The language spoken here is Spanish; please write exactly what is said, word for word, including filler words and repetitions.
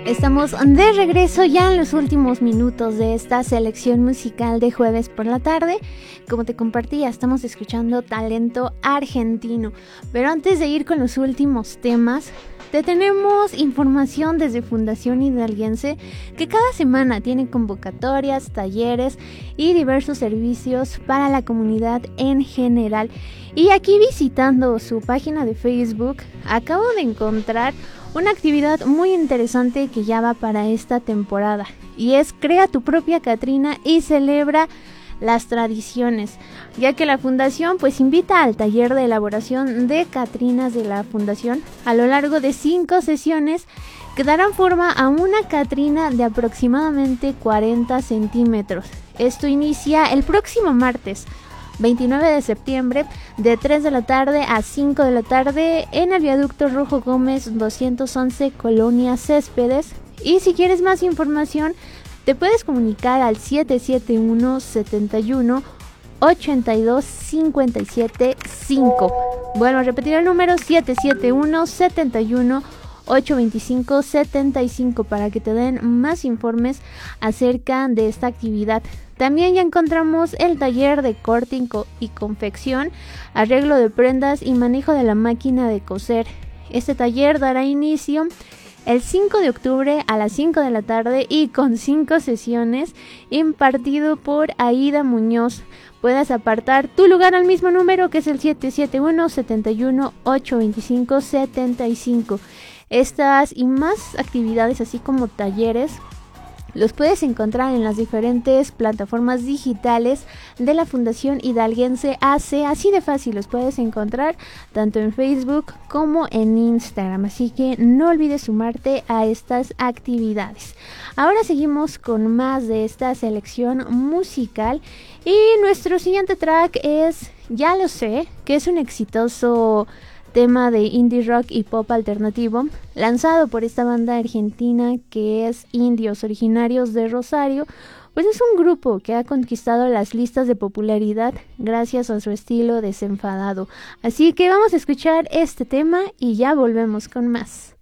Estamos de regreso ya en los últimos minutos de esta selección musical de jueves por la tarde. Como te compartía, estamos escuchando talento argentino. Pero antes de ir con los últimos temas, te tenemos información desde Fundación Hidalguense, que cada semana tiene convocatorias, talleres y diversos servicios para la comunidad en general. Y aquí, visitando su página de Facebook, acabo de encontrar una actividad muy interesante que ya va para esta temporada, y es Crea tu propia Catrina y celebra las tradiciones, ya que la fundación pues invita al taller de elaboración de Catrinas de la fundación a lo largo de cinco sesiones que darán forma a una Catrina de aproximadamente cuarenta centímetros. Esto inicia el próximo martes veintinueve de septiembre de tres de la tarde a cinco de la tarde en el viaducto Rojo Gómez doscientos once, Colonia Céspedes. Y si quieres más información, te puedes comunicar al siete siete uno, siete uno, ocho dos, cinco siete cinco. Bueno, a repetir el número: siete siete uno, siete uno, ocho dos cinco, siete cinco para que te den más informes acerca de esta actividad. También ya encontramos el taller de corte y confección, arreglo de prendas y manejo de la máquina de coser. Este taller dará inicio el cinco de octubre a las cinco de la tarde y con cinco sesiones, impartido por Aida Muñoz. Puedes apartar tu lugar al mismo número, que es el siete siete uno, siete uno, ocho dos cinco, siete cinco. Estas y más actividades, así como talleres, los puedes encontrar en las diferentes plataformas digitales de la Fundación Hidalguense A C. Así de fácil los puedes encontrar tanto en Facebook como en Instagram. Así que no olvides sumarte a estas actividades. Ahora seguimos con más de esta selección musical. Y nuestro siguiente track es Ya lo sé, que es un exitoso tema de indie rock y pop alternativo, lanzado por esta banda argentina que es Indios, originarios de Rosario. Pues es un grupo que ha conquistado las listas de popularidad gracias a su estilo desenfadado. Así que vamos a escuchar este tema y ya volvemos con más.